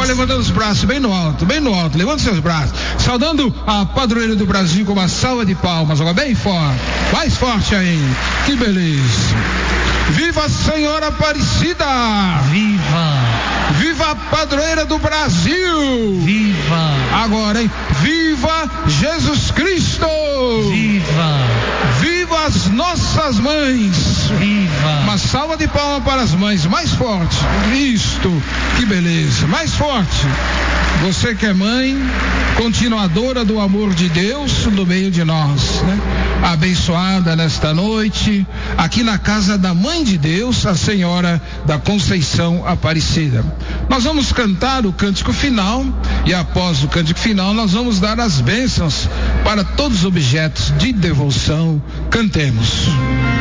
levantando os braços bem no alto, levanta seus braços, saudando a padroeira do Brasil com uma salva de palmas, agora bem forte, mais forte ainda, que beleza. Viva a Senhora Aparecida! Viva a padroeira do Brasil! Viva! Agora, hein? Viva Jesus Cristo! Viva as nossas mães! Viva! Uma salva de palmas para as mães, mais forte. Isto, que beleza, mais forte. Você que é mãe, continuadora do amor de Deus no meio de nós, né? Abençoada nesta noite, aqui na casa da Mãe de Deus, a Senhora da Conceição Aparecida. Nós vamos cantar o cântico final e após o cântico final nós vamos dar as bênçãos para todos os objetos de devoção. Cantemos.